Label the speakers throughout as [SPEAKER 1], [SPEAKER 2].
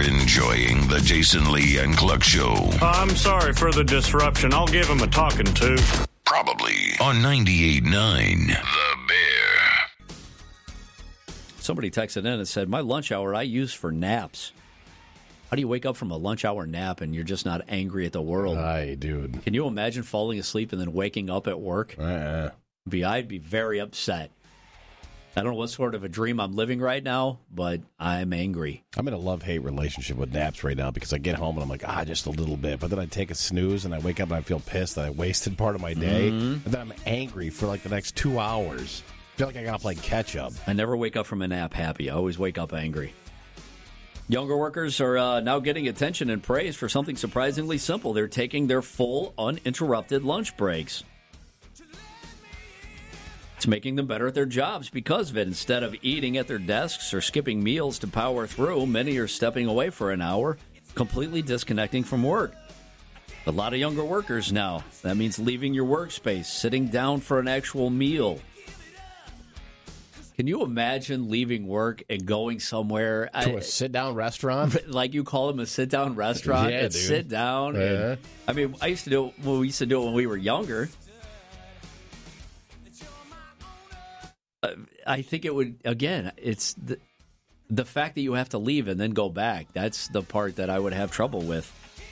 [SPEAKER 1] You're enjoying the Jason Lee and Cluck Show.
[SPEAKER 2] I'm sorry for the disruption. I'll give him a talking to.
[SPEAKER 1] Probably on 98.9 The Bear.
[SPEAKER 3] Somebody texted in and said, my lunch hour I use for naps. How do you wake up from a lunch hour nap and you're just not angry at the world?
[SPEAKER 4] Aye, dude.
[SPEAKER 3] Can you imagine falling asleep and then waking up at work? I'd be very upset. I don't know what sort of a dream I'm living right now, but I'm angry.
[SPEAKER 4] I'm in a love-hate relationship with naps right now because I get home and I'm like, just a little bit. But then I take a snooze and I wake up and I feel pissed that I wasted part of my day. And then I'm angry for like the next 2 hours. I feel like I got to play catch-up.
[SPEAKER 3] I never wake up from a nap happy. I always wake up angry. Younger workers are now getting attention and praise for something surprisingly simple. They're taking their full, uninterrupted lunch breaks. It's making them better at their jobs because of it. Instead of eating at their desks or skipping meals to power through, many are stepping away for an hour, completely disconnecting from work. A lot of younger workers now. That means leaving your workspace, sitting down for an actual meal. Can you imagine leaving work and going somewhere
[SPEAKER 4] to a sit-down restaurant?
[SPEAKER 3] Like you call them a sit-down restaurant?
[SPEAKER 4] Yeah,
[SPEAKER 3] and
[SPEAKER 4] dude.
[SPEAKER 3] Sit down.
[SPEAKER 4] Yeah.
[SPEAKER 3] And, I mean, we used to do it when we were younger. I think it would, again, it's the fact that you have to leave and then go back. That's the part that I would have trouble with.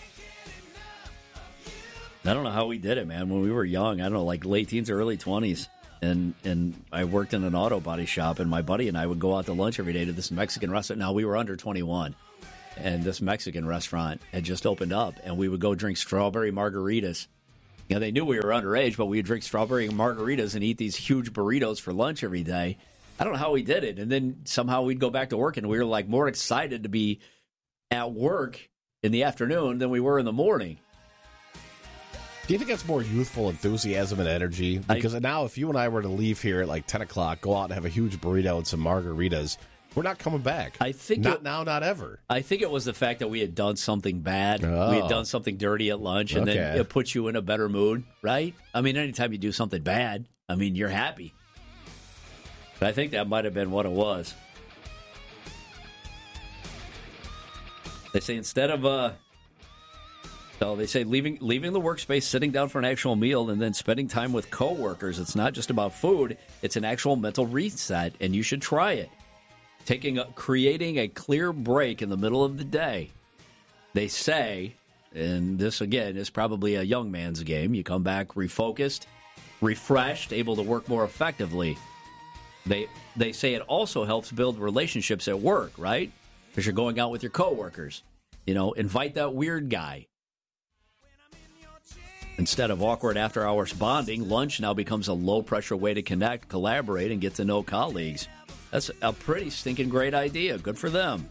[SPEAKER 3] I don't know how we did it, man. When we were young, I don't know, like late teens or early 20s. And I worked in an auto body shop, and my buddy and I would go out to lunch every day to this Mexican restaurant. Now, we were under 21, and this Mexican restaurant had just opened up, and we would go drink strawberry margaritas. You know, they knew we were underage, but we'd drink strawberry margaritas and eat these huge burritos for lunch every day. I don't know how we did it. And then somehow we'd go back to work, and we were like more excited to be at work in the afternoon than we were in the morning.
[SPEAKER 4] Do you think that's more youthful enthusiasm and energy? Because now if you and I were to leave here at like 10 o'clock, go out and have a huge burrito and some margaritas, we're not coming back.
[SPEAKER 3] I think
[SPEAKER 4] not now, not ever.
[SPEAKER 3] I think it was the fact that we had done something bad. We had done something dirty at lunch, and then it puts you in a better mood, right? I mean, anytime you do something bad, I mean, you're happy. But I think that might have been what it was. They say instead of they say leaving the workspace, sitting down for an actual meal, and then spending time with coworkers. It's not just about food; it's an actual mental reset, and you should try it. Creating a clear break in the middle of the day. They say, and this again is probably a young man's game, you come back refocused, refreshed, able to work more effectively. They say it also helps build relationships at work, right? Because you're going out with your coworkers. You know, invite that weird guy. Instead of awkward after-hours bonding, lunch now becomes a low-pressure way to connect, collaborate, and get to know colleagues. That's a pretty stinking great idea. Good for them.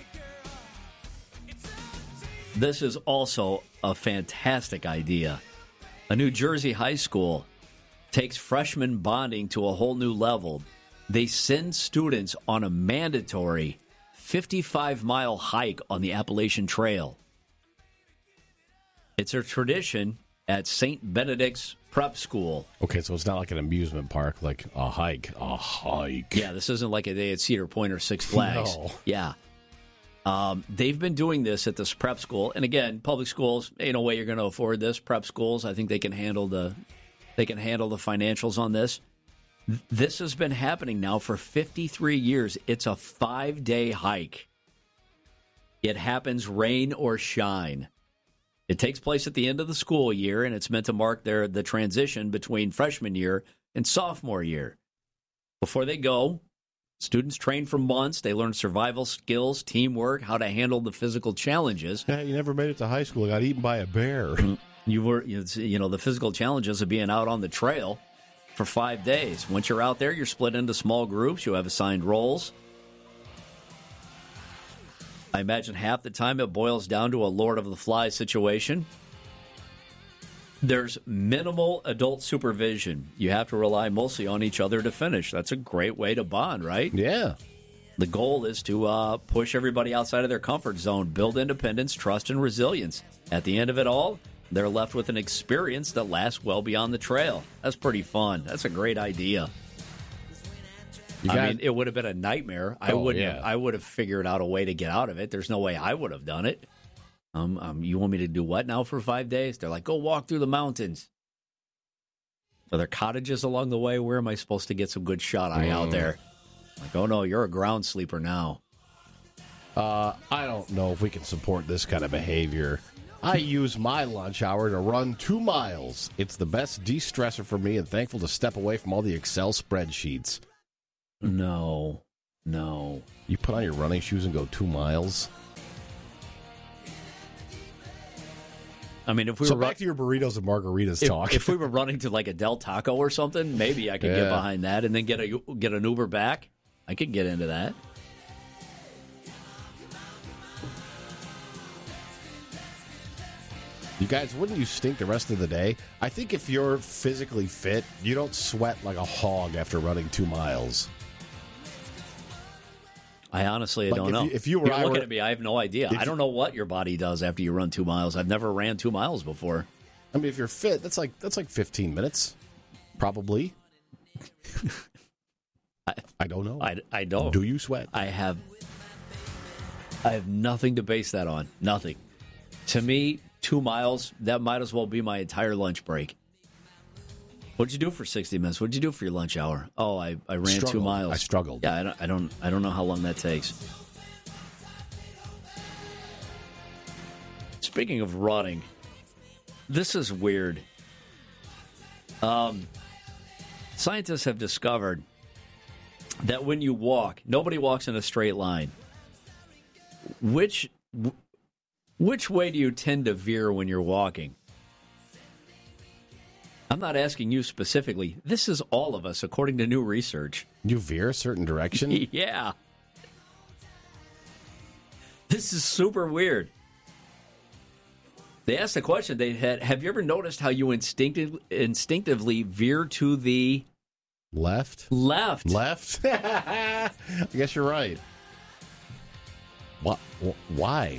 [SPEAKER 3] This is also a fantastic idea. A New Jersey high school takes freshman bonding to a whole new level. They send students on a mandatory 55-mile hike on the Appalachian Trail. It's a tradition at St. Benedict's Prep School.
[SPEAKER 4] Okay, so it's not like an amusement park, like a hike. A hike.
[SPEAKER 3] Yeah, this isn't like a day at Cedar Point or Six Flags.
[SPEAKER 4] No.
[SPEAKER 3] Yeah. They've been doing this at this prep school. And again, public schools, ain't no way you're going to afford this. Prep schools, I think they can handle the financials on this. This has been happening now for 53 years. It's a 5-day hike. It happens rain or shine. It takes place at the end of the school year, and it's meant to mark the transition between freshman year and sophomore year. Before they go, students train for months. They learn survival skills, teamwork, how to handle the physical challenges.
[SPEAKER 4] Yeah, you never made it to high school. Got eaten by a bear.
[SPEAKER 3] The physical challenges of being out on the trail for 5 days. Once you're out there, you're split into small groups. You have assigned roles. I imagine half the time it boils down to a Lord of the Flies situation. There's minimal adult supervision. You have to rely mostly on each other to finish. That's a great way to bond, right?
[SPEAKER 4] Yeah.
[SPEAKER 3] The goal is to push everybody outside of their comfort zone, build independence, trust, and resilience. At the end of it all, they're left with an experience that lasts well beyond the trail. That's pretty fun. That's a great idea. I mean, it would have been a nightmare. I would have figured out a way to get out of it. There's no way I would have done it. You want me to do what now for 5 days? They're like, go walk through the mountains. Are there cottages along the way? Where am I supposed to get some good shot eye out there? Like, oh no, you're a ground sleeper now.
[SPEAKER 4] I don't know if we can support this kind of behavior. I use my lunch hour to run 2 miles. It's the best de-stressor for me, and thankful to step away from all the Excel spreadsheets.
[SPEAKER 3] No.
[SPEAKER 4] You put on your running shoes and go 2 miles?
[SPEAKER 3] I mean, if we were
[SPEAKER 4] back to your burritos and margaritas talk.
[SPEAKER 3] If we were running to like a Del Taco or something, maybe I could get behind that and then get an Uber back. I could get into that.
[SPEAKER 4] You guys, wouldn't you stink the rest of the day? I think if you're physically fit, you don't sweat like a hog after running 2 miles.
[SPEAKER 3] I honestly don't know.
[SPEAKER 4] If you were
[SPEAKER 3] looking at me, I have no idea. I don't know what your body does after you run 2 miles. I've never ran 2 miles before.
[SPEAKER 4] I mean, if you're fit, that's like 15 minutes, probably. I don't know.
[SPEAKER 3] I don't.
[SPEAKER 4] Do you sweat?
[SPEAKER 3] I have nothing to base that on. Nothing. To me, 2 miles, that might as well be my entire lunch break. What'd you do for 60 minutes? What'd you do for your lunch hour? Oh, I ran 2 miles.
[SPEAKER 4] I struggled.
[SPEAKER 3] Yeah, I don't know how long that takes. Speaking of running, this is weird. Scientists have discovered that when you walk, nobody walks in a straight line. Which way do you tend to veer when you're walking? I'm not asking you specifically. This is all of us, according to new research.
[SPEAKER 4] You veer a certain direction?
[SPEAKER 3] Yeah. This is super weird. They asked the question, have you ever noticed how you instinctively veer to the...
[SPEAKER 4] Left? I guess you're right. Why?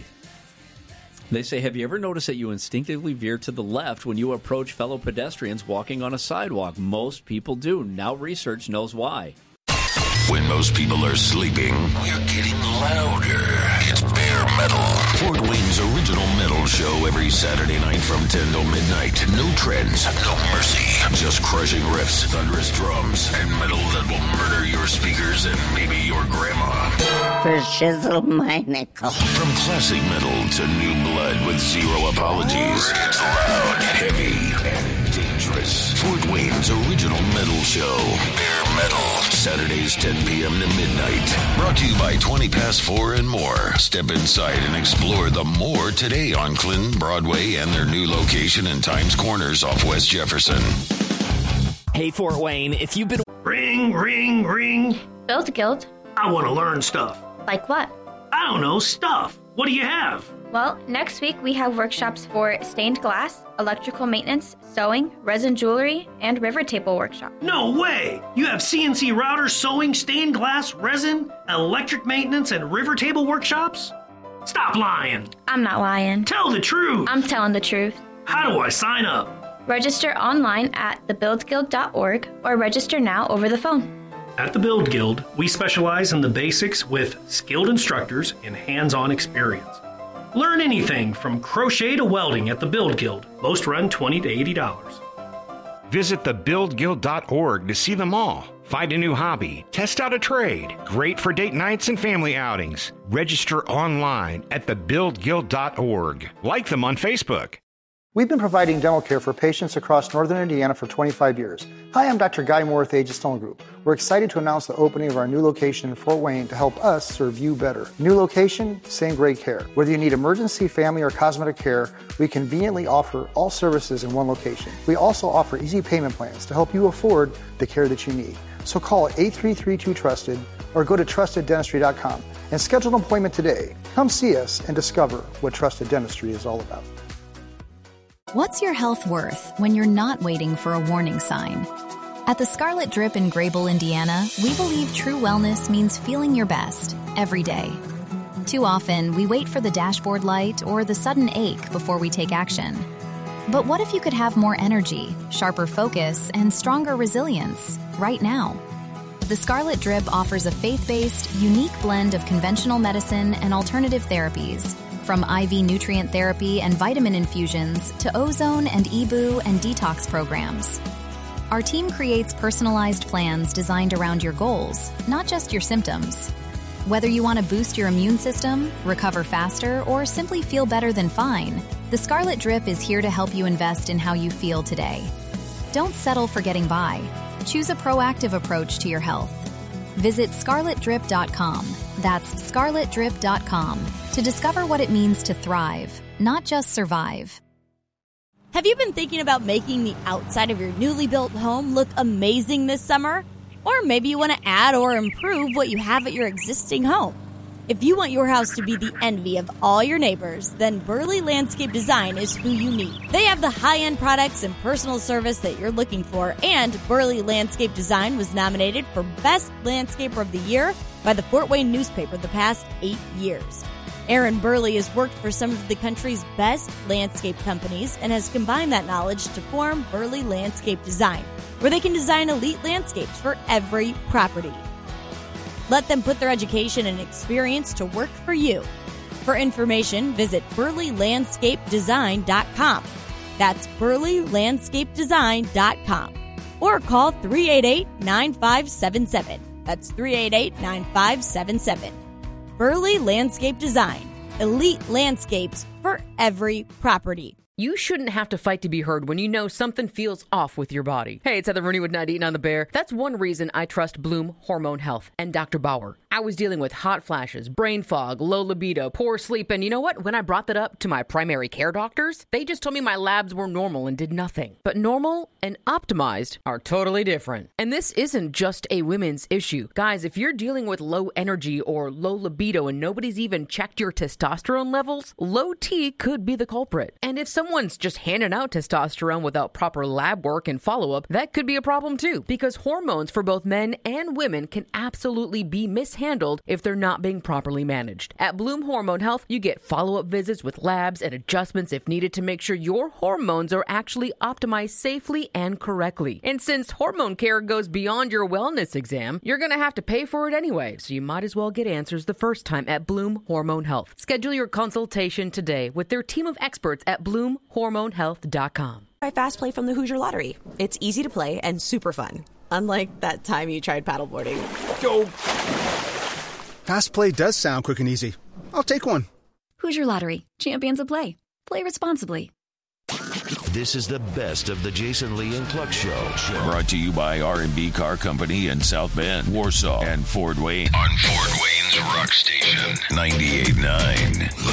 [SPEAKER 3] They say, have you ever noticed that you instinctively veer to the left when you approach fellow pedestrians walking on a sidewalk? Most people do. Now research knows why.
[SPEAKER 1] When most people are sleeping, we're getting louder. It's Bear Metal. Fort Wayne's original metal show every Saturday night from 10 till midnight. No trends, no mercy. Just crushing riffs, thunderous drums, and metal that will murder your speakers and maybe your grandma.
[SPEAKER 5] For shizzle my nickel.
[SPEAKER 1] From classic metal to new blood with zero apologies. It's loud, heavy, and dangerous. Fort Wayne's original metal show. Bear Metal. Saturdays 10 p.m. to midnight. Brought to you by 20 Past 4 and more. Step inside and explore the more today on Clinton, Broadway, and their new location in Times Corners off West Jefferson.
[SPEAKER 6] Hey, Fort Wayne, if you've been...
[SPEAKER 7] Ring, ring, ring.
[SPEAKER 8] Build Guild.
[SPEAKER 7] I want to learn stuff.
[SPEAKER 8] Like what?
[SPEAKER 7] I don't know, stuff. What do you have?
[SPEAKER 8] Well, next week we have workshops for stained glass, electrical maintenance, sewing, resin jewelry, and river table workshop.
[SPEAKER 7] No way! You have CNC router, sewing, stained glass, resin, electric maintenance, and river table workshops? Stop lying!
[SPEAKER 8] I'm not lying.
[SPEAKER 7] Tell the truth!
[SPEAKER 8] I'm telling the truth.
[SPEAKER 7] How do I sign up?
[SPEAKER 8] Register online at thebuildguild.org or register now over the phone.
[SPEAKER 7] At the Build Guild, we specialize in the basics with skilled instructors and hands-on experience. Learn anything from crochet to welding at the Build Guild. Most run $20 to $80.
[SPEAKER 9] Visit thebuildguild.org to see them all. Find a new hobby. Test out a trade. Great for date nights and family outings. Register online at thebuildguild.org. Like them on Facebook.
[SPEAKER 10] We've been providing dental care for patients across northern Indiana for 25 years. Hi, I'm Dr. Guy Moore with Aegis Dental Group. We're excited to announce the opening of our new location in Fort Wayne to help us serve you better. New location, same great care. Whether you need emergency, family, or cosmetic care, we conveniently offer all services in one location. We also offer easy payment plans to help you afford the care that you need. So call 833-2TRUSTED or go to TrustedDentistry.com and schedule an appointment today. Come see us and discover what Trusted Dentistry is all about.
[SPEAKER 11] What's your health worth when you're not waiting for a warning sign? At the Scarlet Drip in Grable, Indiana, we believe true wellness means feeling your best every day. Too often, we wait for the dashboard light or the sudden ache before we take action. But what if you could have more energy, sharper focus, and stronger resilience right now? The Scarlet Drip offers a faith-based, unique blend of conventional medicine and alternative therapies. From IV nutrient therapy and vitamin infusions to ozone and EBOO and detox programs. Our team creates personalized plans designed around your goals, not just your symptoms. Whether you want to boost your immune system, recover faster, or simply feel better than fine, the Scarlet Drip is here to help you invest in how you feel today. Don't settle for getting by. Choose a proactive approach to your health. Visit scarletdrip.com. That's scarletdrip.com to discover what it means to thrive, not just survive.
[SPEAKER 12] Have you been thinking about making the outside of your newly built home look amazing this summer? Or maybe you want to add or improve what you have at your existing home. If you want your house to be the envy of all your neighbors, then Burley Landscape Design is who you need. They have the high-end products and personal service that you're looking for, and Burley Landscape Design was nominated for Best Landscaper of the Year by the Fort Wayne newspaper the past 8 years. Aaron Burley has worked for some of the country's best landscape companies and has combined that knowledge to form Burley Landscape Design, where they can design elite landscapes for every property. Let them put their education and experience to work for you. For information, visit burleylandscapedesign.com. That's burleylandscapedesign.com. Or call 388-9577. That's 388-9577. Burley Landscape Design. Elite landscapes for every property.
[SPEAKER 13] You shouldn't have to fight to be heard when you know something feels off with your body. Hey, it's Heather Rooney with Not Eating on the Bear. That's one reason I trust Bloom Hormone Health and Dr. Bauer. I was dealing with hot flashes, brain fog, low libido, poor sleep, and you know what? When I brought that up to my primary care doctors, they just told me my labs were normal and did nothing. But normal and optimized are totally different. And this isn't just a women's issue. Guys, if you're dealing with low energy or low libido and nobody's even checked your testosterone levels, low T could be the culprit. And if someone's just handing out testosterone without proper lab work and follow-up, that could be a problem too, because hormones for both men and women can absolutely be mishandled if they're not being properly managed. At Bloom Hormone Health, you get follow-up visits with labs and adjustments if needed to make sure your hormones are actually optimized safely and correctly. And since hormone care goes beyond your wellness exam, you're going to have to pay for it anyway, so you might as well get answers the first time at Bloom Hormone Health. Schedule your consultation today with their team of experts at bloomhormonehealth.com.
[SPEAKER 14] Try Fast Play from the Hoosier Lottery. It's easy to play and super fun. Unlike that time you tried paddleboarding.
[SPEAKER 15] Go! Fast Play does sound quick and easy. I'll take one.
[SPEAKER 16] Hoosier Lottery. Champions of play. Play responsibly.
[SPEAKER 1] This is the best of the Jason Lee and Cluck Show. Brought to you by R&B Car Company in South Bend, Warsaw, and Fort Wayne. On Fort Wayne's Rock Station, 98.9.